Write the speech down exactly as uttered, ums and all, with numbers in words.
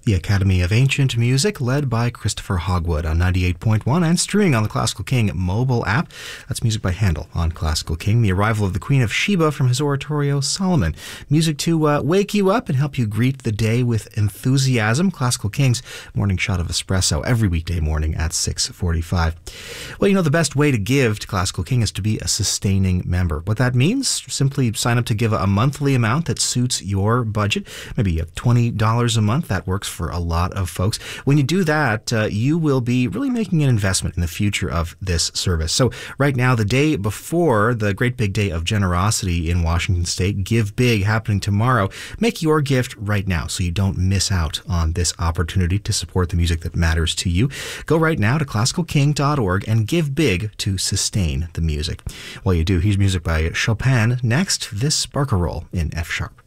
The Academy of Ancient Music, led by Christopher Hogwood on ninety-eight point one and streaming on the Classical King mobile app. That's music by Handel on Classical King. The arrival of the Queen of Sheba from his oratorio, Solomon. Music to uh, wake you up and help you greet the day with enthusiasm. Classical King's morning shot of espresso every weekday morning at six forty-five. Well, you know, the best way to give to Classical King is to be a sustaining member. What that means, simply sign up to give a monthly amount that suits your budget. Maybe twenty dollars a month. That works for a lot of folks. When you do that, uh, you will be really making an investment in the future of this service. So right now, the day before the Great Big Day of Generosity in Washington State, Give Big, happening tomorrow, make your gift right now so you don't miss out on this opportunity to support the music that matters to you. Go right now to classical king dot org and give big to sustain the music. While you do, here's music by Chopin. Next, this Barcarolle in F sharp.